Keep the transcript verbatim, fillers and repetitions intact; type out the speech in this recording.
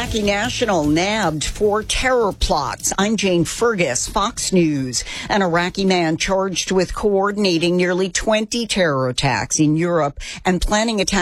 Iraqi national nabbed for terror plots. I'm Jane Fergus, Fox News. An Iraqi man charged with coordinating nearly twenty terror attacks in Europe and planning attacks